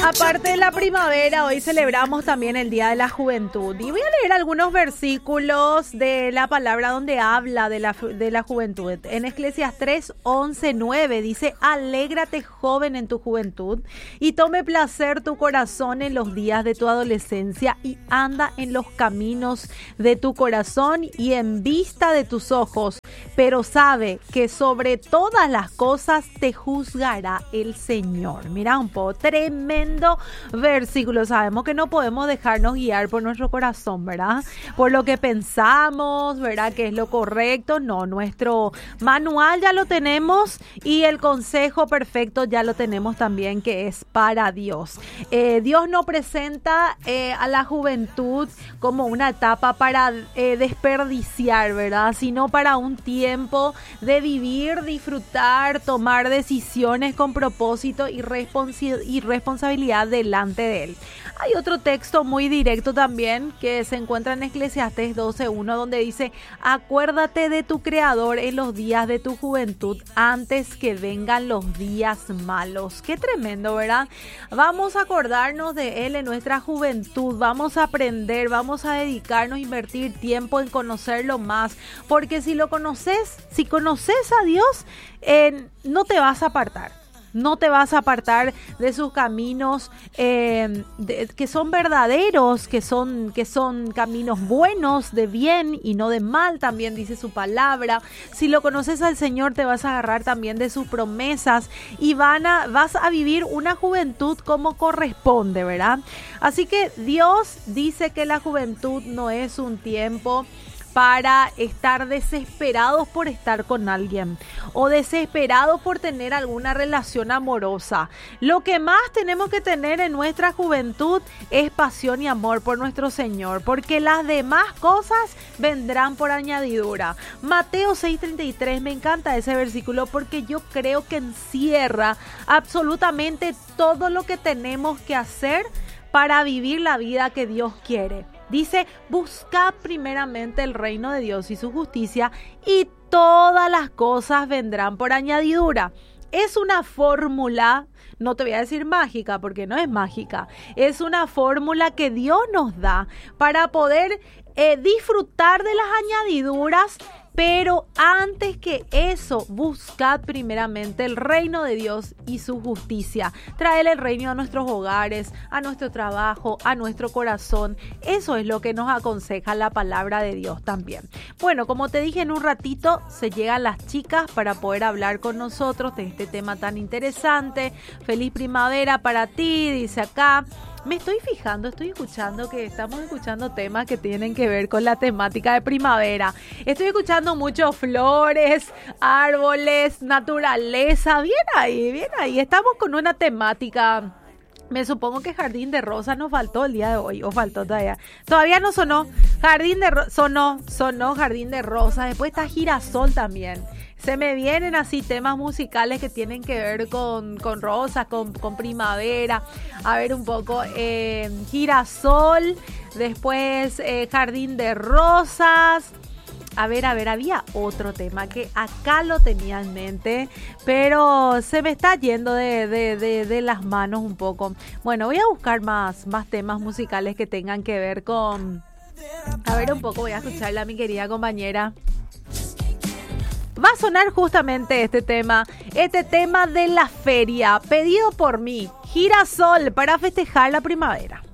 Aparte de la primavera, hoy celebramos también el Día de la Juventud. Y voy a leer algunos versículos de la palabra donde habla de la juventud. En Eclesiastés 11:9 dice: alégrate, joven, en tu juventud, y tome placer tu corazón en los días de tu adolescencia, y anda en los caminos de tu corazón y en vista de tus ojos. Pero sabe que sobre todas las cosas te juzgará el Señor. Mira un poco, tremendo versículo. Sabemos que no podemos dejarnos guiar por nuestro corazón, ¿verdad? Por lo que pensamos, ¿verdad? Que es lo correcto. No, nuestro manual ya lo tenemos y el consejo perfecto ya lo tenemos también, que es para Dios. Dios no presenta a la juventud como una etapa para desperdiciar, ¿verdad? Sino para un tiempo de vivir, disfrutar, tomar decisiones con propósito y responsabilidad delante de Él. Hay otro texto muy directo también que se encuentra en Eclesiastés 12:1, donde dice: acuérdate de tu Creador en los días de tu juventud, antes que vengan los días malos. Qué tremendo, ¿verdad? Vamos a acordarnos de Él en nuestra juventud, vamos a aprender, vamos a dedicarnos, a invertir tiempo en conocerlo más, porque si conoces a Dios, no te vas a apartar. No te vas a apartar de sus caminos que son verdaderos, que son caminos buenos, de bien y no de mal, también dice su palabra. Si lo conoces al Señor, te vas a agarrar también de sus promesas y vas a vivir una juventud como corresponde, ¿verdad? Así que Dios dice que la juventud no es un tiempo para estar desesperados por estar con alguien o desesperados por tener alguna relación amorosa. Lo que más tenemos que tener en nuestra juventud es pasión y amor por nuestro Señor, porque las demás cosas vendrán por añadidura. Mateo 6:33, me encanta ese versículo porque yo creo que encierra absolutamente todo lo que tenemos que hacer para vivir la vida que Dios quiere. Dice: buscad primeramente el reino de Dios y su justicia, y todas las cosas vendrán por añadidura. Es una fórmula, no te voy a decir mágica porque no es mágica, es una fórmula que Dios nos da para poder disfrutar de las añadiduras. Pero antes que eso, buscad primeramente el reino de Dios y su justicia. Traer el reino a nuestros hogares, a nuestro trabajo, a nuestro corazón. Eso es lo que nos aconseja la palabra de Dios también. Bueno, como te dije, en un ratito se llegan las chicas para poder hablar con nosotros de este tema tan interesante. Feliz primavera para ti, dice acá. Me estoy fijando, estoy escuchando que estamos escuchando temas que tienen que ver con la temática de primavera. Estoy escuchando mucho flores, árboles, naturaleza. Bien ahí, bien ahí. Estamos con una temática. Me supongo que Jardín de Rosas nos faltó el día de hoy, o faltó todavía. Todavía no sonó. Sonó Jardín de Rosas. Después está Girasol también. Se me vienen así temas musicales que tienen que ver con rosas, con primavera. A ver un poco, Girasol, después Jardín de Rosas. A ver, había otro tema que acá lo tenía en mente, pero se me está yendo de las manos un poco. Bueno, voy a buscar más temas musicales que tengan que ver con... A ver un poco, voy a escucharle a mi querida compañera. Va a sonar justamente este tema de la feria, pedido por mí, Girasol, para festejar la primavera.